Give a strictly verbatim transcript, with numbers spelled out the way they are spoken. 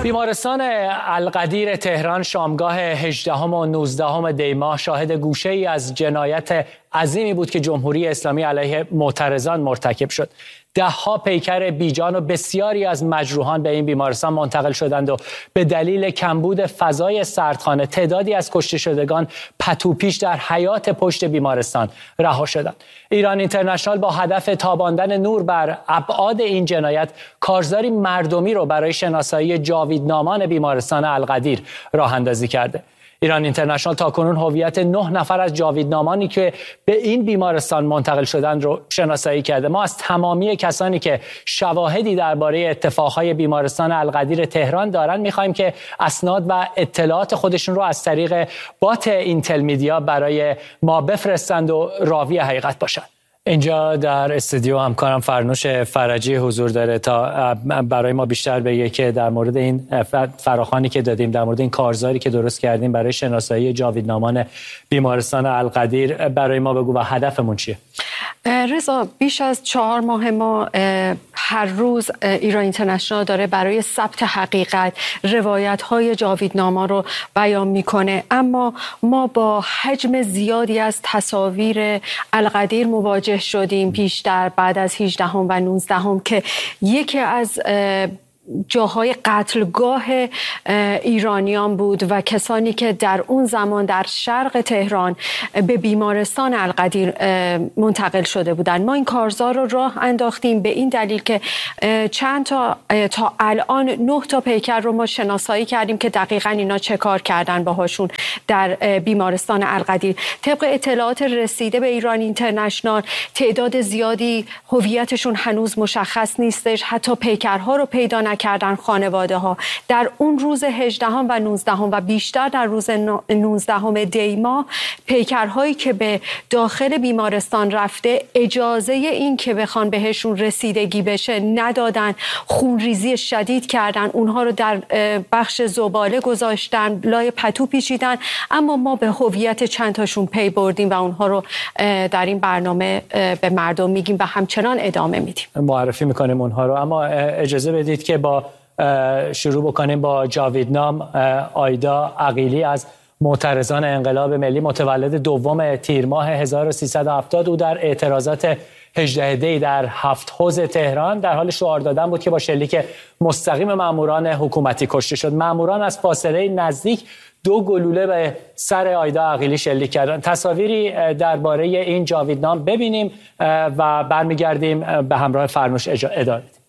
بیمارستان القدیر تهران شامگاه هجدهم و نوزدهم دی ماه شاهد گوشه ای از جنایت عظیمی بود که جمهوری اسلامی علیه معترضان مرتکب شد. ده ها پیکر بیجان و بسیاری از مجروحان به این بیمارستان منتقل شدند و به دلیل کمبود فضای سردخانه تعدادی از کشته شدگان پتوپیش در حیاط پشت بیمارستان رها شدند. ایران اینترنشنال با هدف تاباندن نور بر ابعاد این جنایت کارزاری مردمی رو برای شناسایی جاویدنامان بیمارستان القدیر راه اندازی کرده. ایران اینترنشنال تاکنون هویت نه نفر از جاویدنامانی که به این بیمارستان منتقل شدند رو شناسایی کرده. ما از تمامی کسانی که شواهدی درباره اتفاقهای بیمارستان القدیر تهران دارند می‌خوایم که اسناد و اطلاعات خودشون رو از طریق بات اینتل میدیا برای ما بفرستند و راوی حقیقت باشند. اینجا در استودیو همکارم فرنوش فرجی حضور داره تا برای ما بیشتر بگه که در مورد این فراخوانی که دادیم، در مورد این کارزاری که درست کردیم برای شناسایی جاویدنامان بیمارستان القدیر برای ما بگو و هدفمون چیه؟ رضا، بیش از چهار ماه ما هر روز ایران اینترنشنال داره برای ثبت حقیقت روایت‌های جاویدناما رو بیان میکنه، اما ما با حجم زیادی از تصاویر القدیر مواجه شدیم پیشتر بعد از هجدهم و نوزدهم که یکی از جاهای قتلگاه ایرانیان بود و کسانی که در اون زمان در شرق تهران به بیمارستان القدیر منتقل شده بودند. ما این کارزار رو راه انداختیم به این دلیل که چند تا تا الان نه تا پیکر رو ما شناسایی کردیم که دقیقاً اینا چه کار کردن باهاشون در بیمارستان القدیر. طبق اطلاعات رسیده به ایران اینترنشنال تعداد زیادی هویتشون هنوز مشخص نیستش، حتی پیکرها رو پیدا کردن خانواده ها. در اون روز هجدهم و نوزدهم و بیشتر در روز نوزدهم دی ماه پیکرهایی که به داخل بیمارستان رفته اجازه این که بخوان بهشون رسیدگی بشه ندادن، خونریزی شدید کردن، اونها رو در بخش زباله گذاشتن، لای پتو پیچیدن، اما ما به هویت چند تاشون پی بردیم و اونها رو در این برنامه به مردم میگیم و همچنان ادامه میدیم، معرفی میکنیم اونها رو. اما اجازه بدید که با شروع بکنیم با جاویدنام آیدا عقیلی از معترضان انقلاب ملی، متولد دوم تیر ماه هزار و سیصد و هفتاد. او در اعتراضات هجده دی در هفت حوض تهران در حال شعار دادن بود که با شلیک مستقیم ماموران حکومتی کشته شد. ماموران از فاصله نزدیک دو گلوله به سر آیدا عقیلی شلیک کردن. تصاویری درباره این جاویدنام ببینیم و برمیگردیم به همراه فرنوش ادامه بدیم.